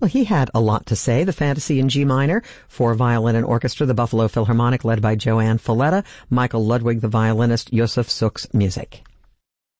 Well, he had a lot to say. The Fantasy in G minor for violin and orchestra, the Buffalo Philharmonic led by Joanne Falletta, Michael Ludwig, the violinist, Yosef Suk's music.